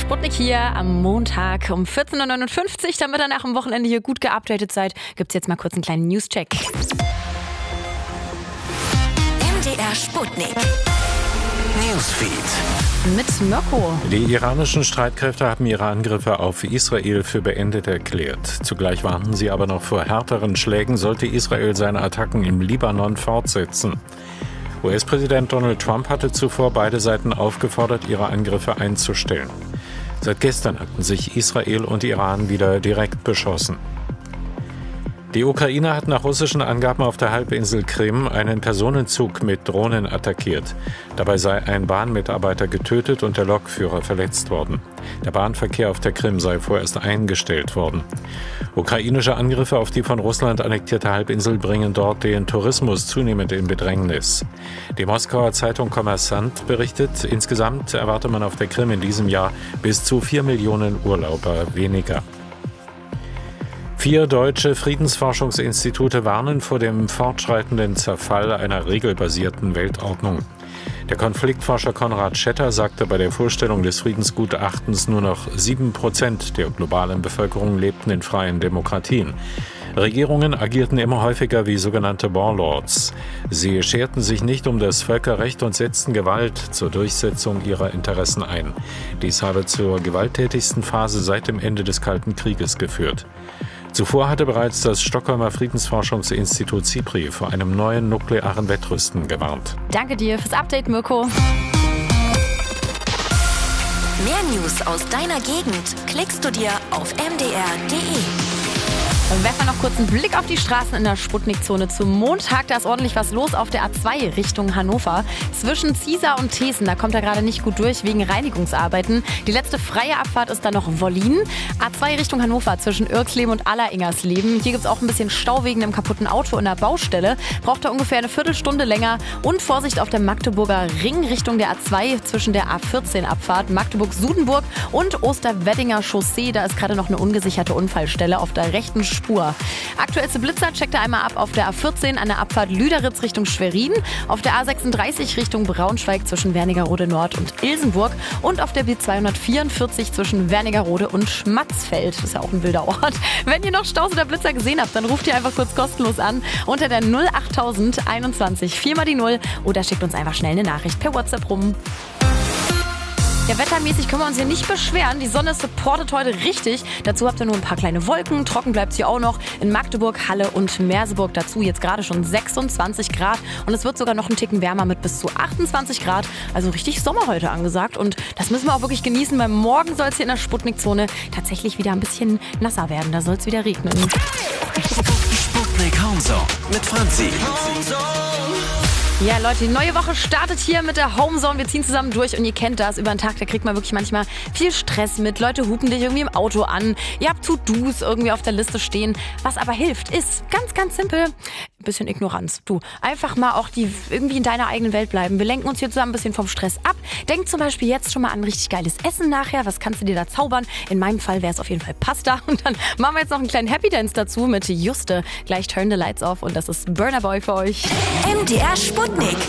Sputnik hier am Montag um 14.59 Uhr. Damit ihr nach dem Wochenende hier gut geupdatet seid, gibt's jetzt mal kurz einen kleinen News-Check. MDR Sputnik. Newsfeed. Mit Mirko. Die iranischen Streitkräfte haben ihre Angriffe auf Israel für beendet erklärt. Zugleich warnten sie aber noch vor härteren Schlägen, sollte Israel seine Attacken im Libanon fortsetzen. US-Präsident Donald Trump hatte zuvor beide Seiten aufgefordert, ihre Angriffe einzustellen. Seit gestern hatten sich Israel und Iran wieder direkt beschossen. Die Ukraine hat nach russischen Angaben auf der Halbinsel Krim einen Personenzug mit Drohnen attackiert. Dabei sei ein Bahnmitarbeiter getötet und der Lokführer verletzt worden. Der Bahnverkehr auf der Krim sei vorerst eingestellt worden. Ukrainische Angriffe auf die von Russland annektierte Halbinsel bringen dort den Tourismus zunehmend in Bedrängnis. Die Moskauer Zeitung Kommersant berichtet, insgesamt erwarte man auf der Krim in diesem Jahr bis zu 4 Millionen Urlauber weniger. 4 deutsche Friedensforschungsinstitute warnen vor dem fortschreitenden Zerfall einer regelbasierten Weltordnung. Der Konfliktforscher Konrad Schetter sagte bei der Vorstellung des Friedensgutachtens, nur noch 7% der globalen Bevölkerung lebten in freien Demokratien. Regierungen agierten immer häufiger wie sogenannte Warlords. Sie scherten sich nicht um das Völkerrecht und setzten Gewalt zur Durchsetzung ihrer Interessen ein. Dies habe zur gewalttätigsten Phase seit dem Ende des Kalten Krieges geführt. Zuvor hatte bereits das Stockholmer Friedensforschungsinstitut SIPRI vor einem neuen nuklearen Wettrüsten gewarnt. Danke dir fürs Update, Mirko. Mehr News aus deiner Gegend klickst du dir auf mdr.de. Dann werfen wir noch kurz einen Blick auf die Straßen in der Sputnik-Zone zum Montag. Da ist ordentlich was los auf der A2 Richtung Hannover. Zwischen Ziesar und Thesen, da kommt er gerade nicht gut durch wegen Reinigungsarbeiten. Die letzte freie Abfahrt ist dann noch Wollin. A2 Richtung Hannover zwischen Irkleben und Alleringers-Leben. Hier gibt es auch ein bisschen Stau wegen einem kaputten Auto in der Baustelle. Braucht da ungefähr eine Viertelstunde länger. Und Vorsicht auf der Magdeburger Ring Richtung der A2 zwischen der A14-Abfahrt Magdeburg-Sudenburg und Osterweddinger Chaussee. Da ist gerade noch eine ungesicherte Unfallstelle auf der rechten Spur. Aktuellste Blitzer checkt er einmal ab auf der A14 an der Abfahrt Lüderitz Richtung Schwerin, auf der A36 Richtung Braunschweig zwischen Wernigerode Nord und Ilsenburg und auf der B244 zwischen Wernigerode und Schmatzfeld. Das ist ja auch ein wilder Ort. Wenn ihr noch Staus oder Blitzer gesehen habt, dann ruft ihr einfach kurz kostenlos an unter der 08021 4 mal die 0 oder schickt uns einfach schnell eine Nachricht per WhatsApp rum. Ja, wettermäßig können wir uns hier nicht beschweren. Die Sonne supportet heute richtig. Dazu habt ihr nur ein paar kleine Wolken. Trocken bleibt es hier auch noch in Magdeburg, Halle und Merseburg. Dazu jetzt gerade schon 26 Grad. Und es wird sogar noch einen Ticken wärmer mit bis zu 28 Grad. Also richtig Sommer heute angesagt. Und das müssen wir auch wirklich genießen, weil morgen soll es hier in der Sputnik-Zone tatsächlich wieder ein bisschen nasser werden. Da soll es wieder regnen. Sputnik Homezone mit Franzi. Ja, Leute, die neue Woche startet hier mit der Homezone. Wir ziehen zusammen durch und ihr kennt das. Über den Tag, da kriegt man wirklich manchmal viel Stress mit. Leute hupen dich irgendwie im Auto an. Ihr habt To-Dos irgendwie auf der Liste stehen. Was aber hilft, ist ganz, ganz simpel. Ein bisschen Ignoranz. Du, einfach mal auch irgendwie in deiner eigenen Welt bleiben. Wir lenken uns hier zusammen ein bisschen vom Stress ab. Denk zum Beispiel jetzt schon mal an richtig geiles Essen nachher. Was kannst du dir da zaubern? In meinem Fall wäre es auf jeden Fall Pasta. Und dann machen wir jetzt noch einen kleinen Happy Dance dazu mit Juste. Gleich Turn the Lights Off und das ist Burna Boy für euch. MDR Sputnik.